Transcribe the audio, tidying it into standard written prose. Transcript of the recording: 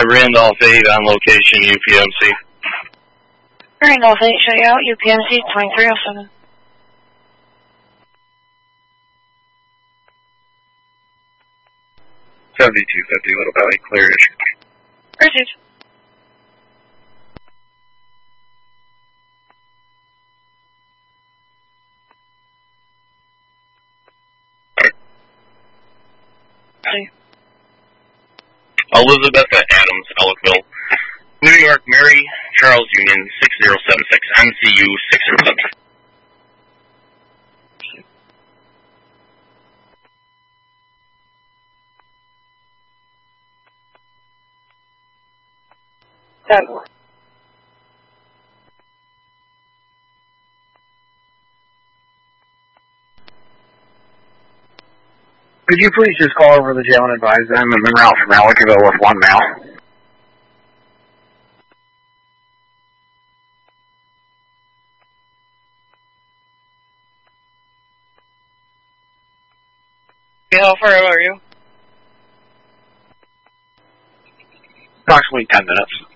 Randolph 8 on location, UPMC. Randolph 8, show you out, UPMC 2307. Little Valley, clear-ish. Received. Elizabeth at Adams, Ellicville. New York, Mary Charles Union, 6076, MCU 607. Could you please just call over the jail and advise them I'm en route from Ellicville with 1 male? How far out are you? Approximately 10 minutes.